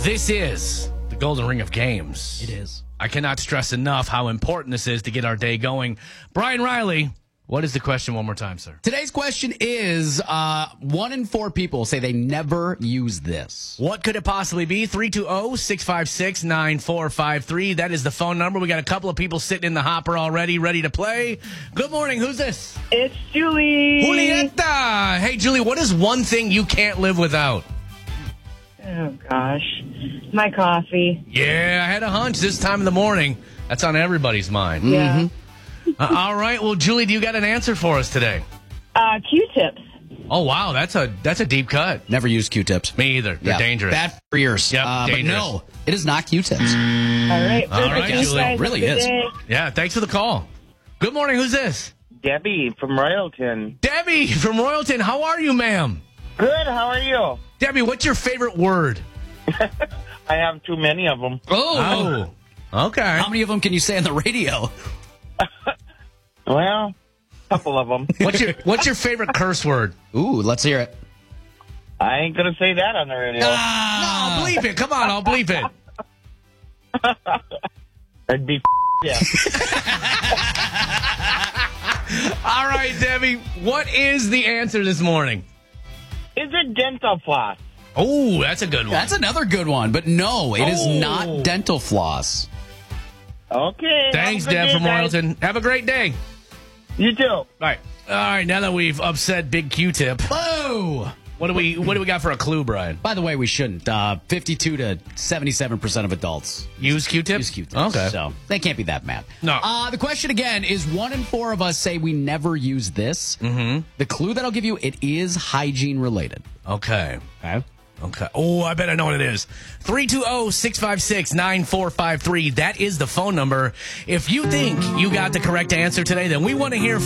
This is the Golden Ring of Games. It is. I cannot stress enough how important this is to get our day going. Brian Riley, what is the question one more time, sir? Today's question is, 1 in 4 people say they never use this. What could it possibly be? 320-656-9453. That is the phone number. We got a couple of people sitting in the hopper already, ready to play. Good morning. Who's this? It's Julie. Julieta. Hey, Julie, what is one thing you can't live without? Oh, gosh. My coffee. Yeah, I had a hunch this time in the morning. That's on everybody's mind. Yeah. All right. Well, Julie, do you got an answer for us today? Q-tips. Oh, wow. That's a deep cut. Never use Q-tips. Me either. They're dangerous. Bad for ears. Yep, But dangerous. no, it is not Q-tips. All right. All right, Thanks, Julie. guys. It really Have a good is. day. Yeah, thanks for the call. Good morning. Who's this? Debbie from Royalton. Debbie from Royalton. How are you, ma'am? Good, how are you? Debbie, what's your favorite word? I have too many of them. Oh, okay. How many of them can you say on the radio? Well, a couple of them. What's your favorite curse word? Ooh, let's hear it. I ain't going to say that on the radio. No, bleep it. Come on, I'll bleep it. It'd be yeah. All right, Debbie, what is the answer this morning? Is it dental floss? Oh, that's a good one. That's another good one, but no, it is Oh. not dental floss. Okay. Thanks, have a good Deb day, from guys. Royalton. Have a great day. You too. All right. Now that we've upset Big Q-Tip, Boo! what do we got for a clue, Brian? By the way, we shouldn't. 52 to 77% of adults Use Q-Tip? use Q-tips. Okay. So they can't be that mad. No. The question again is 1 in 4 of us say we never use this. Mm-hmm. The clue that I'll give you, it is hygiene related. Okay. Okay. Okay. Oh, I bet I know what it is. 320-656-9453. That is the phone number. If you think you got the correct answer today, then we want to hear